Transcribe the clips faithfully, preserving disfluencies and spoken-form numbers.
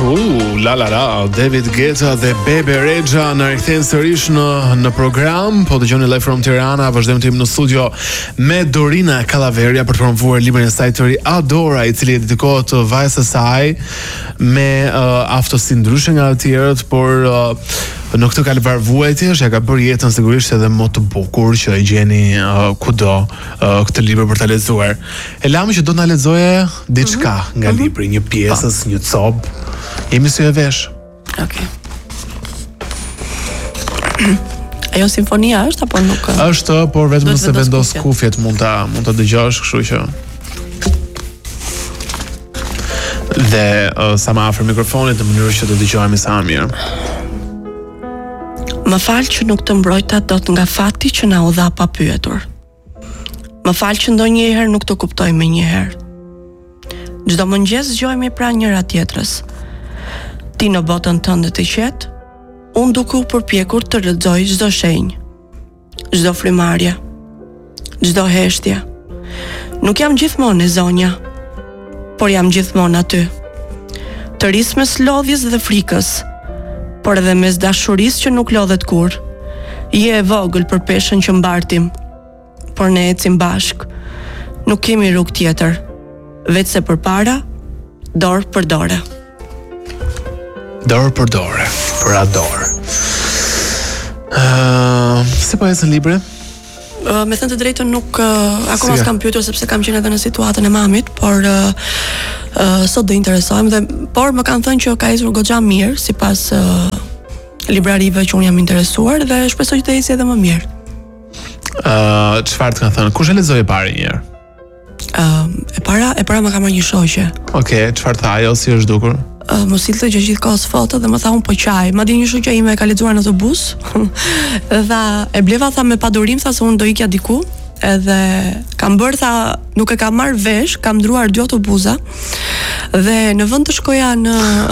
Uh, la la la, David Guetta dhe Bebe Rexha na rikthejnë sërish në në program. Po dëgjoni live from Tirana, vazhdojmë të jemi në studio me Dorina Kallaveria për të promovuar librin e saj të ri Adora, i cili dedikohet vajzës së saj me uh, aftësi ndryshe nga të tjerët, por uh, në këtë kalvar vuajtje ja ka bërë jetën sigurisht edhe më të bukur që e gjeni uh, kudo uh, këtë libër për ta lexuar. E lamë që do të na lexoje diçka mm-hmm. nga libri, një pjesës, një copë. Jemi si e vesh. Okej. Ajo simfonia është apo nuk? Është, por vetëm nëse vendos kufjet mund ta mund ta dëgjosh, kështu që. Dhe uh, sa më afër mikrofonit në mënyrë që të dëgjohemi sa më mirë. Më fal që nuk të mbrojta dot nga fati që na u dha pa pyetur. Më fal që ndonjëherë nuk të kuptoj më njëherë. Çdo mëngjes zgjohemi pranë njëra tjetrës. Ti në botën tënde të qetë, unë duke u përpjekur të lexoj çdo shenjë, çdo frymarrje, çdo heshtje. Nuk jam gjithmonë e zonja, por jam gjithmonë aty. Të ris mes lodhjes dhe frikës, por edhe mes dashurisë që nuk lodhet kur. Je e vogël për peshën që mbartim, por ne ecim bashk. Nuk kemi rrugë tjetër, veç se përpara, dorë për dorë. Dorë për dorë, për Ador. Uh, si po ecën libri? Uh, me thënë të drejtën nuk uh, akoma si s'kam pyetur sepse kam qenë edhe në situatën e mamit, por uh, uh, sot do interesohem dhe por më kanë thënë që ka ecur goxha mirë sipas uh, librarive që unë jam interesuar dhe shpresoj që të ecë edhe më mirë. Uh, çfarë të kanë thënë? Kush e lexoi parë një herë? Uh, e para, e para më ka marrë një shoqe. Okej, okay, çfarë tha ajo, si është dukur? Uh, më sillte që gjithkohës foto dhe më tha unë po qaj. Madje një shoqja ime e ka lexuar në autobus. Tha, e bleva tha me padurim, tha se unë do ikja diku, edhe kam bërë tha, nuk e kam marrë vesh, kam ndruar dy autobusa dhe në vend të shkoja në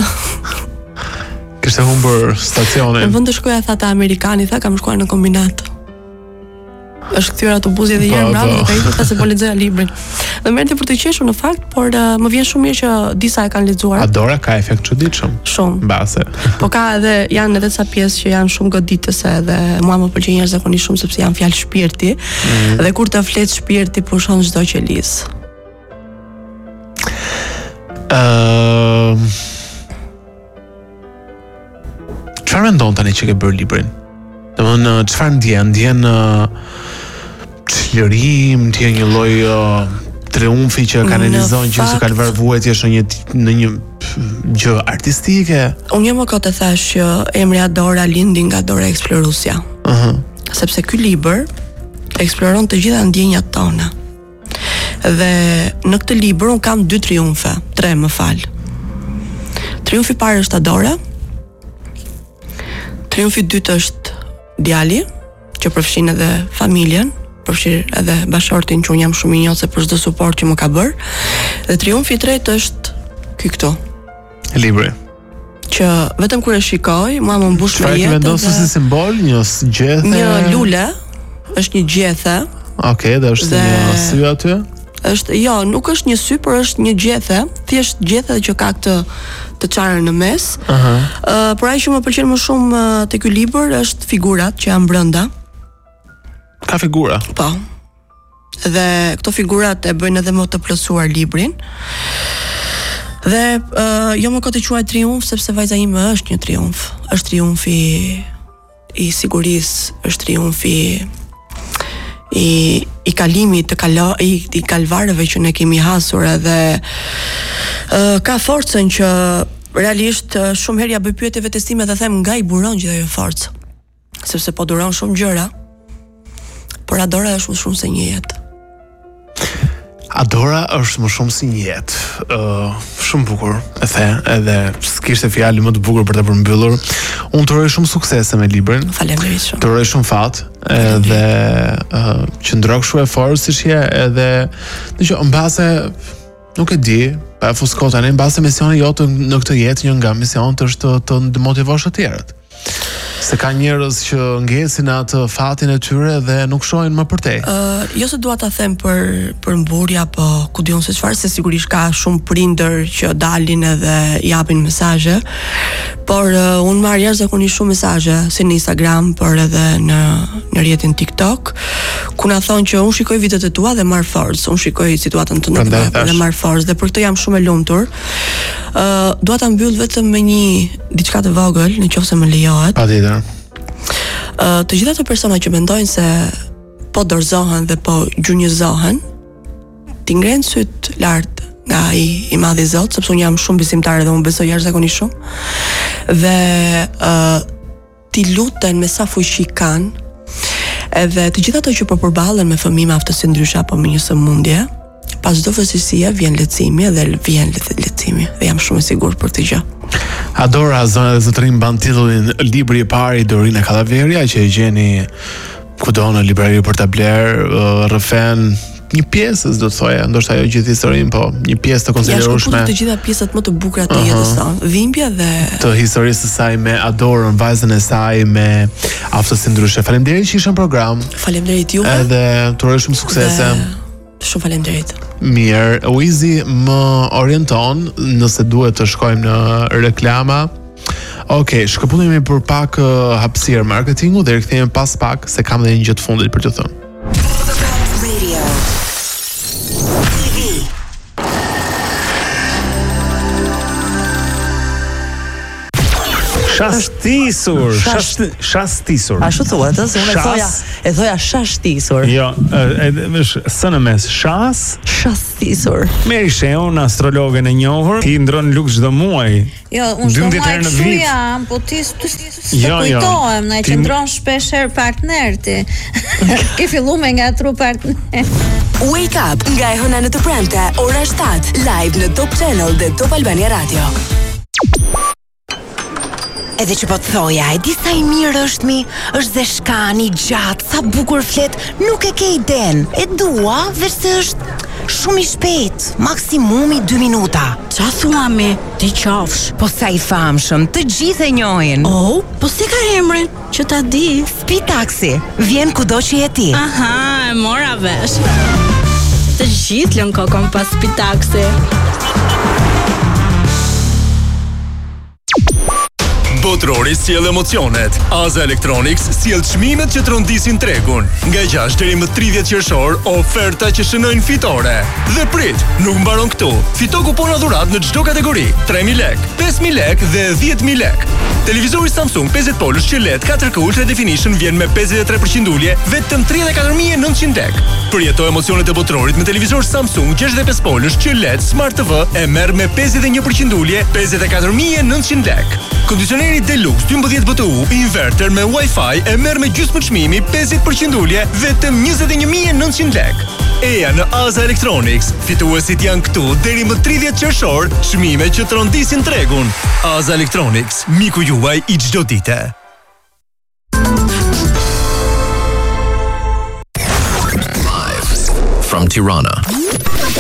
kishte humbur stacionin. Në vend të shkoja tha te amerikani, tha kam shkuar në kombinat. Është kthyer autobusi edhe një herë mbrapa dhe ka ikur tha se po lexoja librin. Dhe merrte për të qeshur në fakt, por uh, më vjen shumë mirë që disa e kanë lexuar. Adora ka efekt çuditshëm. Shumë. Mbase. Po ka edhe janë edhe ca pjesë që janë shumë goditëse dhe mua më pëlqejnë jashtëzakonisht shumë sepse janë fjalë shpirti. Mm. Dhe kur të flet shpirti pushon çdo qelis. Ëm uh, Çfarë mendon tani që ke bërë librin? Domthon çfarë ndjen? Ndjen uh, çlirim, ndjen një lloj uh, triumfi që kanalizon që se kalvar vuajtje është në një në një gjë artistike. Unë më kot e thash që emri Adora lindi nga Dora Eksploruesja. Ëh. Uh-huh. Sepse ky libër eksploron të gjitha ndjenjat tona. Dhe në këtë libër un kam dy triumfe, tre më fal. Triumfi i parë është Adora. Triumfi i dytë është djali, që përfshin edhe familjen, përfshir edhe bashortin që unë jam shumë i njohur për çdo suport që më ka bërë. Dhe triumfi i tretë është ky këtu. Libri. Që vetëm kur e shikoj, mua më mbush me jetë. Çfarë vendos si simbol, një gjethe? Një lule, është një gjethe. Okej, okay, dhe është dhe... një sy aty? Është, jo, nuk është një sy, por është një gjethe, thjesht gjethe që ka këtë të çarën në mes. Uh-huh. Uh, por ai që më pëlqen më shumë uh, te ky libër është figurat që janë brenda. Ka figura? Po. Dhe këto figurat e bëjnë edhe më të plotësuar librin. Dhe uh, jo më kot e quaj triumf sepse vajza ime është një triumf. Është triumfi i sigurisë, është triumfi i i kalimit të kalo, i, i kalvareve që ne kemi hasur edhe uh, ka forcën që realisht uh, shumë herë ja bëj pyetje vetes time dhe them nga i buron gjithë ajo forcë. Sepse po duron shumë gjëra. Por Adora është më shumë se një jetë. Adora është më shumë si një jetë. Uh, shumë bukur, e the, edhe s'kishte fjalë më të bukur për ta përmbyllur. Unë të uroj shumë suksese me librin. Faleminderit shumë. Të uroj shumë fat, edhe uh, që ndrok shumë e fortë siç je, edhe dëgjoj, mbase nuk e di, pa fuskot tani, mbase misioni jote në këtë jetë një nga misionet është të, të motivosh të tjerët. Se ka njerëz që ngjesin atë fatin e tyre dhe nuk shohin më përtej. Ë, uh, jo se dua ta them për për mburje apo ku diun se çfarë, se sigurisht ka shumë prindër që dalin edhe japin mesazhe, por uh, unë marr jashtëzakonisht shumë mesazhe si në Instagram, por edhe në në rrjetin TikTok, ku na thonë që unë shikoj videot e tua dhe marr forcë, unë shikoj situatën tënde dhe marr forcë, dhe për këtë jam shumë e lumtur. Ë, uh, dua ta mbyll vetëm me një diçka të vogël, nëse më lejohet. Patjetër. Uh, të gjitha ato persona që mendojnë se po dorëzohen dhe po gjunjëzohen, ti ngren syt lart nga ai i madhi Zot, sepse unë jam shumë besimtare dhe unë besoj jashtëzakonisht shumë. Dhe uh, ti luten me sa fuqi kanë, edhe të gjitha ato që po përballen me fëmijë me aftësi ndryshe apo me një sëmundje, pas çdo vështirësie vjen lehtësimi dhe vjen lehtësimi, dhe jam shumë e sigurt për këtë gjë. Adora, zona dhe zotërin mban titullin Libri i parë i Dorina Kallaveria, që e gjeni kudo në librari për ta bler, rrëfen një pjesë, do të thoja, ndoshta jo gjithë historinë, po një pjesë të konsiderueshme. Ja, të gjitha pjesët më të bukura të jetës tonë, dhimbja dhe të historisë së saj me Adorën, vajzën e saj me aftësi ndryshe. Faleminderit që ishe në program. Faleminderit juve. Edhe të uroj shumë suksese. Shumë faleminderit. Mirë, Uizi më orienton nëse duhet të shkojmë në reklama. Okej, okay, shkëputemi për pak uh, hapësirë marketingu dhe rikthehemi pas pak se kam edhe një gjë të fundit për të thënë. Shastisur, shast, shastisur. Ashtu thuhet, se unë e thoja, e thoja shastisur. Jo, është së në mes, shas, shastisur. Meri Sheun, astrologen e njohur, ti ndron luk çdo muaj. Jo, unë çdo muaj kështu jam, po ti s'po kujtohem, na që ndron shpesh herë partner ti. Ke filluar me ngatru partner. Wake up nga e hëna në të premte, ora shtatë, live në Top Channel dhe Top Albania Radio. Edhe që po të thoja, e di sa i mirë është mi, është dhe shkani, gjatë, sa bukur flet, nuk e ke iden. E dua, veç se është shumë i shpejt, maksimumi dy minuta. Qa thua mi, ti qafsh? Po sa i famshëm, të gjithë e njohin. Oh, po si ka emrin, që ta di? Spi Taxi, vjen kudo që je ti. Aha, e mora vesh. Të gjithë lën kokon pas Spi Taxi. Botrori sjell emocionet. Aza Electronics sjell çmimet që trondisin tregun. Nga gjashtë deri më tridhjetë qershor, oferta që shënojnë fitore. Dhe prit, nuk mbaron këtu. Fito kupona dhuratë në çdo kategori: tre mijë lekë, pesë mijë lekë dhe dhjetë mijë lekë. Televizori Samsung pesëdhjetë polësh Q L E D katër K Ultra Definition vjen me pesëdhjetë e tre përqind ulje, vetëm tridhjetë e katër mijë e nëntëqind lekë. Përjeto emocionet e botrorit me televizor Samsung gjashtëdhjetë e pesë polësh Q L E D Smart T V e merr me pesëdhjetë e një përqind ulje, pesëdhjetë e katër mijë e nëntëqind lekë. Kondicioneri Deluxe dymbëdhjetë B T U inverter me Wi-Fi e merr me gjysmë çmimi pesëdhjetë përqind ulje, vetëm njëzet e një mijë e nëntëqind lekë. Eja në Aza Electronics. Fituesit janë këtu deri më tridhjetë qershor, çmime që trondisin tregun. Aza Electronics, miku juaj i çdo dite. Live from Tirana.